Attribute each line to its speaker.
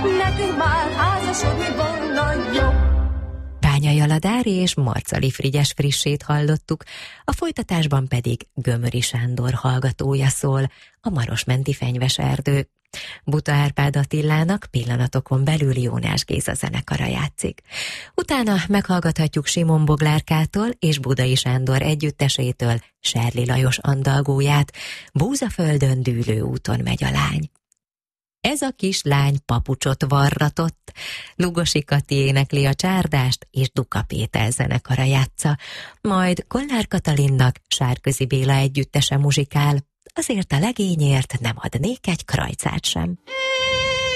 Speaker 1: nekünk már házasodni volna jobb.
Speaker 2: Bányai Aladár és Marcali Frigyes frissét hallottuk, a folytatásban pedig Gömöri Sándor hallgatója szól, a Marosmenti Fenyves Erdő. Buta Árpád Attilának pillanatokon belül Jónás Géza zenekara játszik. Utána meghallgathatjuk Simon Boglárkától és Budai Sándor együttesétől Serli Lajos andalgóját, Búzaföldön dűlő úton megy a lány. Ez a kislány papucsot varratott, Lugosi Kati énekli a csárdást, és Duka Péter zenekara játsza, majd Kollár Katalinnak Sárközi Béla együttese muzsikál, azért a legényért nem adnék egy krajcát sem.